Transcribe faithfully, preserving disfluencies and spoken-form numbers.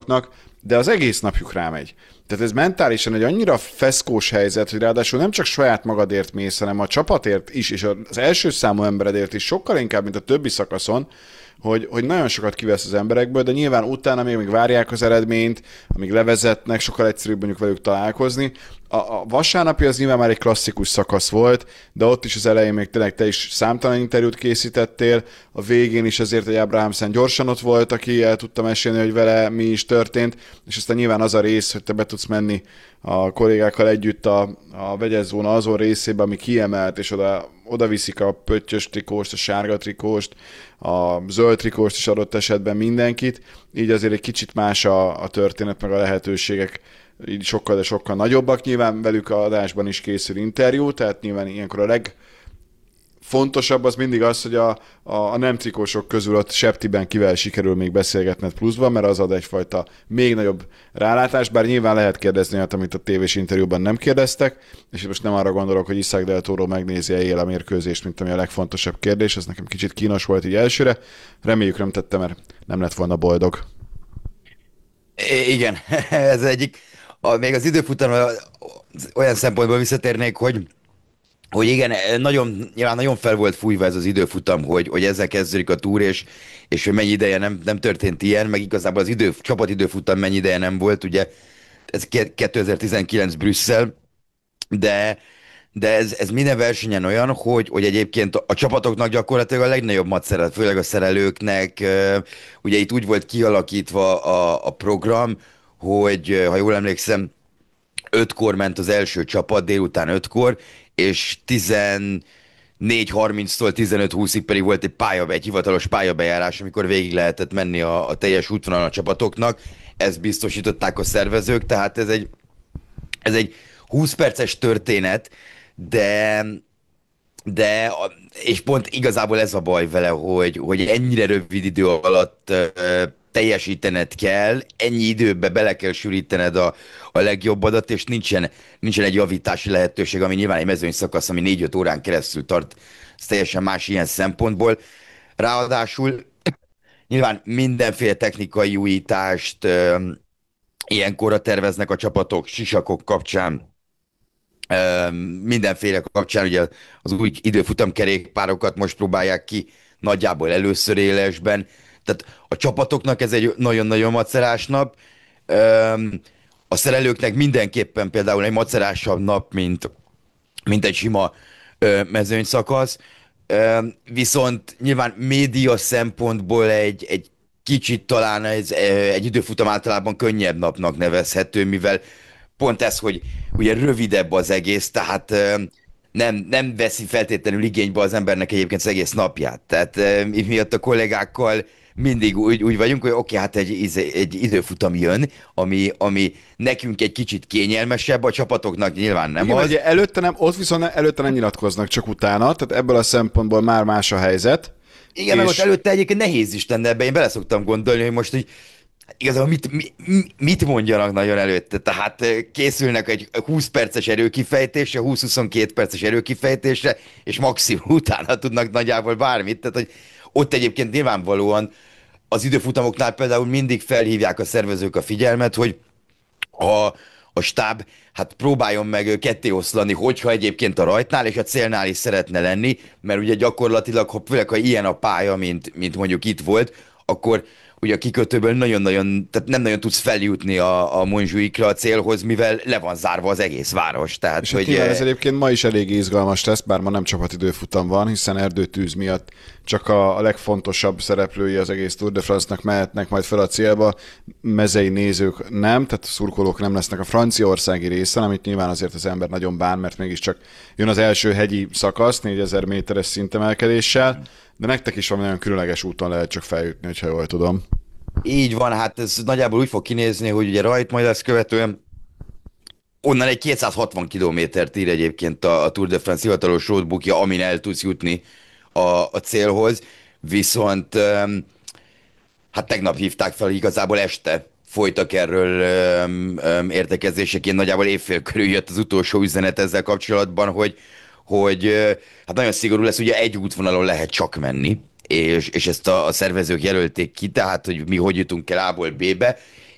csapatoknak, de az egész napjuk rámegy. Tehát ez mentálisan egy annyira feszkós helyzet, hogy ráadásul nem csak saját magadért mész, hanem a csapatért is, és az első számú emberedért is sokkal inkább, mint a többi szakaszon, hogy, hogy nagyon sokat kivesz az emberekből, de nyilván utána még, még várják az eredményt, amíg levezetnek, sokkal egyszerűbb mondjuk velük találkozni. A, a vasárnapi az nyilván már egy klasszikus szakasz volt, de ott is az elején még tényleg te is számtalan interjút készítettél, a végén is azért egy Abrahamsen gyorsan ott volt, aki el tudta mesélni, hogy vele mi is történt, és aztán nyilván az a rész, hogy te be tudsz menni a kollégákkal együtt a, a vegyes zóna azon részébe, ami kiemelt, és oda, oda viszik a pöttyös trikóst, a sárga trikóst, a zöld trikóst is adott esetben mindenkit, így azért egy kicsit más a, a történet, meg a lehetőségek így sokkal, de sokkal nagyobbak. Nyilván velük a adásban is készül interjú, tehát nyilván ilyenkor a legfontosabb az mindig az, hogy a, a, a nem trikósok közül ott Septiben kivel sikerül még beszélgetned pluszban, mert az ad egyfajta még nagyobb rálátást, bár nyilván lehet kérdezni olyat, amit a tévés interjúban nem kérdeztek, és most nem arra gondolok, hogy Isaac Del Toro megnézi él a mérkőzést, mint ami a legfontosabb kérdés, ez nekem kicsit kínos volt így elsőre, reméljük nem tette, mert nem lett volna boldog. I- igen, ez egyik. A, még az időfutam olyan szempontból visszatérnék, hogy hogy igen, nagyon, nyilván nagyon fel volt fújva ez az időfutam, hogy, hogy ezzel kezdődik a túr, és, és hogy mennyi ideje nem, nem történt ilyen, meg igazából az idő, csapatidőfutam mennyi ideje nem volt, ugye ez kétezer-tizenkilenc Brüsszel, de, de ez, ez minden versenyen olyan, hogy, hogy egyébként a csapatoknak gyakorlatilag a legnagyobb macera, főleg a szerelőknek, ugye itt úgy volt kialakítva a, a program, hogy ha jól emlékszem, ötkor ment az első csapat, délután ötkor, és tizennégy harminctól tizenöt húszig pedig volt egy pálya, egy hivatalos pályabejárás, amikor végig lehetett menni a, a teljes útvonalon a csapatoknak. Ezt biztosították a szervezők, tehát ez egy, ez egy húsz perces történet, de de, a- és pont igazából ez a baj vele, hogy, hogy ennyire rövid idő alatt ö, teljesítened kell, ennyi időbe bele kell sűrítened a, a legjobbadat, és nincsen, nincsen egy javítási lehetőség, ami nyilván egy mezőny szakasz, ami négy-öt órán keresztül tart, ez teljesen más ilyen szempontból. Ráadásul nyilván mindenféle technikai újítást ö, ilyenkorra terveznek a csapatok, sisakok kapcsán, Ö, mindenféle kapcsán, ugye az új időfutam kerékpárokat most próbálják ki nagyjából először élesben. Tehát a csapatoknak ez egy nagyon-nagyon macerás nap. Ö, a szerelőknek mindenképpen például egy macerásabb nap, mint, mint egy sima ö, mezőnyszakasz. Ö, viszont nyilván média szempontból egy, egy kicsit talán ez, ö, egy időfutam általában könnyebb napnak nevezhető, mivel pont ez, hogy ugye rövidebb az egész, tehát ö, nem, nem veszi feltétlenül igénybe az embernek egyébként az egész napját. Tehát ö, így miatt a kollégákkal mindig úgy, úgy vagyunk, hogy oké, hát egy, izé- egy időfutam jön, ami, ami nekünk egy kicsit kényelmesebb, a csapatoknak nyilván nem Igen, az. ugye előtte nem, ott viszont ne- előtte nem nyilatkoznak, csak utána, tehát ebből a szempontból már más a helyzet, Igen, meg ott és előtte egyébként nehéz is lenne ebbe, én bele szoktam gondolni, hogy most, hogy igazából mit, mi, mi- mit mondjanak nagyon előtte? Tehát eh, készülnek egy húsz perces erőkifejtésre, húsz-huszonkettő perces erőkifejtésre, és maximum utána tudnak nagyjából bármit. Tehát, hogy ott egyébként nyilvánvalóan az időfutamoknál például mindig felhívják a szervezők a figyelmet, hogy a, a stáb hát próbáljon meg ketté oszlani, hogyha egyébként a rajtnál és a célnál is szeretne lenni, mert ugye gyakorlatilag, ha, főleg ha ilyen a pálya, mint, mint mondjuk itt volt, akkor ugye a kikötőből nagyon-nagyon, tehát nem nagyon tudsz feljutni a, a Montjuïcra a célhoz, mivel le van zárva az egész város. Tehát, És hát hogy nyilván eh, ez egyébként ma is elég izgalmas lesz, bár ma nem csapatidőfutam van, hiszen erdőtűz miatt csak a, a legfontosabb szereplői az egész Tour de France-nak mehetnek majd fel a célba, mezei nézők nem, tehát a szurkolók nem lesznek a franciaországi részen, amit nyilván azért az ember nagyon bán, mert mégiscsak jön az első hegyi szakasz, négyezer méteres szintemelkedéssel, de nektek is valami nagyon különleges úton lehet csak feljutni, hogyha jól tudom. így van, hát ez nagyjából úgy fog kinézni, hogy ugye rajt majd ezt követően onnan egy kétszázhatvan kilométert ír egyébként a, a Tour de France hivatalos roadbookja, amin el tudsz jutni a, a célhoz, viszont öm, hát tegnap hívták fel, hogy igazából este folytak erről öm, öm, értekezéseként, nagyjából évfél körül jött az utolsó üzenet ezzel kapcsolatban, hogy, hogy ö, hát nagyon szigorú lesz, ugye egy útvonalon lehet csak menni, és, és ezt a, a szervezők jelölték ki, tehát hogy mi hogy jutunk el A-ból B-be,